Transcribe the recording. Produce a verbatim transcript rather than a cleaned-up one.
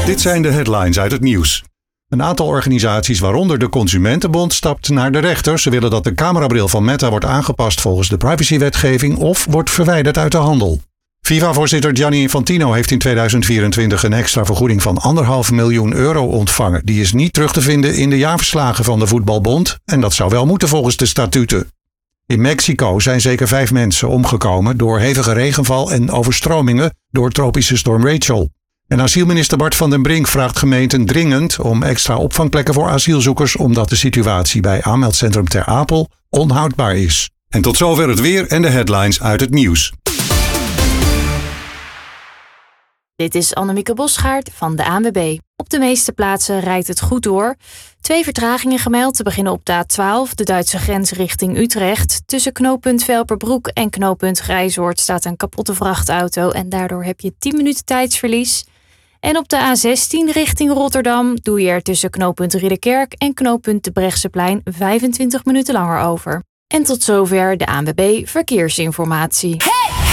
Dit zijn de headlines uit het nieuws. Een aantal organisaties, waaronder de Consumentenbond, stapt naar de rechter. Ze willen dat de camerabril van Meta wordt aangepast volgens de privacywetgeving of wordt verwijderd uit de handel. FIFA-voorzitter Gianni Infantino heeft in tweeduizend vierentwintig een extra vergoeding van anderhalf miljoen euro ontvangen. Die is niet terug te vinden in de jaarverslagen van de voetbalbond en dat zou wel moeten volgens de statuten. In Mexico zijn zeker vijf mensen omgekomen door hevige regenval en overstromingen door tropische storm Rachel. En asielminister Bart van den Brink vraagt gemeenten dringend om extra opvangplekken voor asielzoekers, omdat de situatie bij aanmeldcentrum Ter Apel onhoudbaar is. En tot zover het weer en de headlines uit het nieuws. Dit is Annemieke Bosgaard van de A N W B. Op de meeste plaatsen rijdt het goed door. Twee vertragingen gemeld te beginnen op de A twaalf, de Duitse grens richting Utrecht. Tussen knooppunt Velperbroek en knooppunt Grijzoord staat een kapotte vrachtauto en daardoor heb je tien minuten tijdsverlies. En op de A zestien richting Rotterdam doe je er tussen knooppunt Ridderkerk en knooppunt de Brechtseplein vijfentwintig minuten langer over. En tot zover de A N W B Verkeersinformatie.